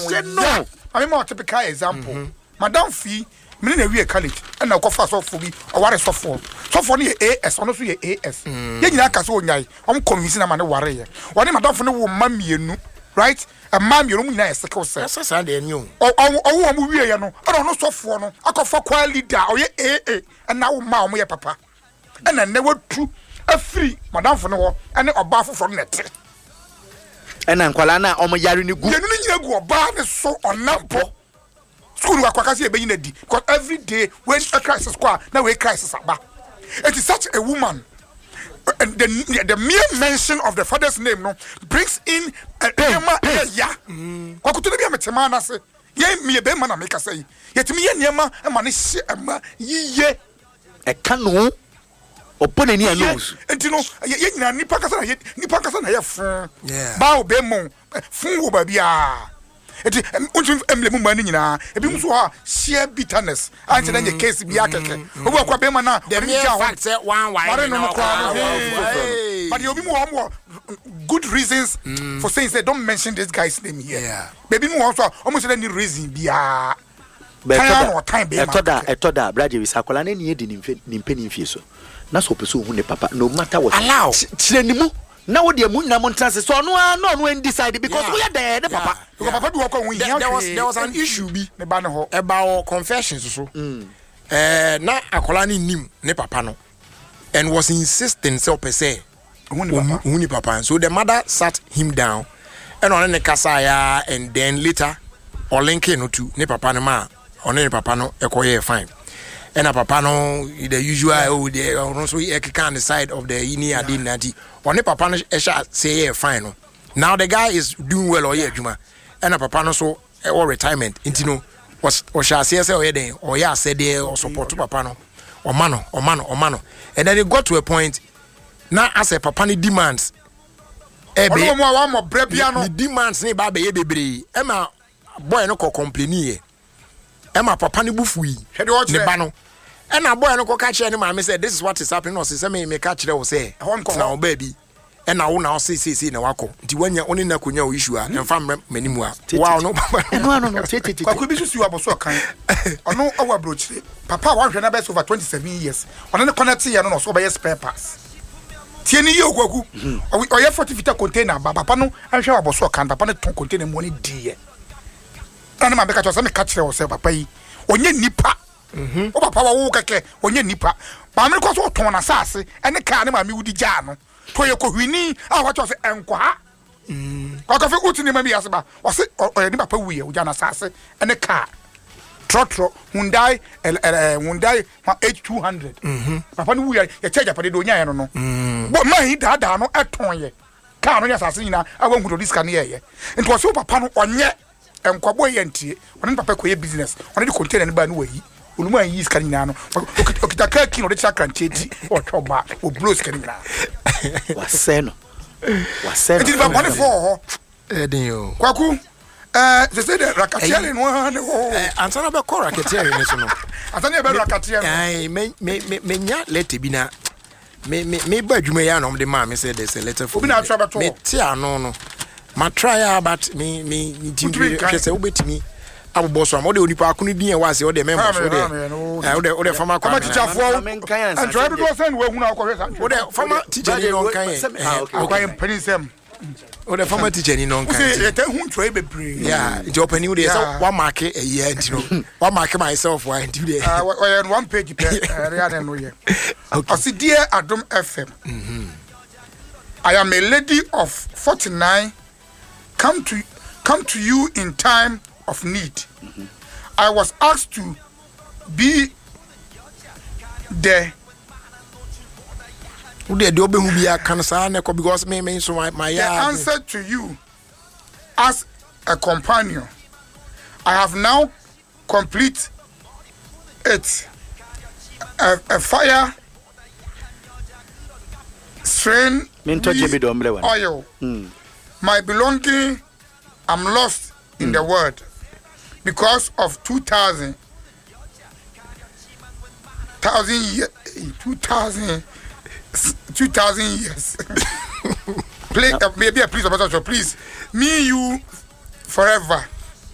no. I mean, more typical example. Madam Fee, me na we college, and na kofa so for bi, o ware so for. So for ni AS, ono so ye AS. Ye nyina ka so nyai, om convince na ma ne ware ye. Wani madam fo ne wo ma mienu, right? A man you nyina esekel se. That's Sunday new. O mu wie ye no, ana ono so for no, akofa kwa leader, o ye AA, and na wo ma o mo ye papa. And na watu afiri madam fo ne wo, ene oba foforo net. And ankwala na omo yare ni gu. Ye no nyina gu oba ne so onampo. School wa kwakase e be nyina di because every day when a crisis kwa na we crisis aba. It is such a woman and the mere mention of the father's name no brings in a ya. Kwakuto bi ametema na se ye me be ma na make say yetimi ye niema e ma ne hye ema yiye e ka no opone ni anus enti no ye nyina nipa kasa na ye fun ba obe mo fun wo ba bia enti untu emblem ma ni nyina ebi muso ha share bitterness anche na ye case bi akeke obo akwa be ma na the mere fact say one why no but you be more good reasons for saying say don't mention this guy's name here baby mu also almost any reason bia etoda brother we sakola na ni edi ni mpeni mfie so na so peso hu ne papa no matter what allow chirenimu na wo de munna mon transe so no no decide because we are there the papa because papa do ko hu there was an issue bi ne ba ne ho about confessions so na akola ni nim ne papa no and was insisting so per se uni papa so the mother sat him down and on the kasaya and then later or linking no to ne papa no ma on ne papa no ekoye fine and a papa no the usual the also he can the side of the ini adinati on ne papa no say fine now the guy is doing well or juma and a papa no so or retirement intino was shall say or ya said there or support to papa no or mano and then it got to a point now as a papa ni demands the demands ni ba be bebre ema boy no ko complain here ema papa ni bufui ne ba no ena boy no ko ka kire ni ma me say this is what is happening or say me ka kire wo say na o baby ena wo na o say na wako nti wanya oni na konya o issue a emfa manimu a wow no no kwa bi susu aboso kan ono awa brochire papa wa hwe na be over 27 years ono ne connect ye no so be spare parts tieni ye okwaku oye 40 feet container papa no ahwe aboso kan papa ne ton container mo ni die ana ma be ka to say me ka kire wo say papa yi onye nipa o papa wa wo keke onye nipa ba me ko so ton na sase ene ka ne ma me wudi ja no to ye ko hwini a wa to say enko ha ko ka fe utini ma mi aseba o se oye ni papa wuye o ja na sase ene ka trotro Hyundai H200 papa ni wuye ye charge papa de do nya ye no no bo ma hi dada no eton ye ka no nya sase nyina a wa nkudo diska ne ye nti o se papa no onye enkwabo ye ntie oni papa ko ye business oni de container ne ba no wayi oluma yi iska nyina no okita ka kino de chakra ncheti o toba o blows ka nyina waseno eti ba bone for edin yo kwaku they say the rakatiere no ane ho antana be ko rakatiere ne so no antana be rakatiere ai me nya letter bi na me ba dwuma ya no de ma me say there's a letter for me ti ano no ma try about me team say obetimi abobo so am o de onipa akunu din e wa se o de member so de o de farmer kwa teacherfo and try to do send we huna akọ hwesa o de farmer teacher ni no kan akwa penisem o de farmer teacher ni no kan e te hu try bebre yeah the opening we dey say one mark a year ntino one mark myself why do there one page per area no ye okay dear Adom FM I am a lady of 49 come to you in time of need. I was asked to be the answer to you as a companion. I have now complete it. A fire strain oil. My belonging, I'm lost in the world because of 2,000 years. Please, maybe a please, please, me, you, forever.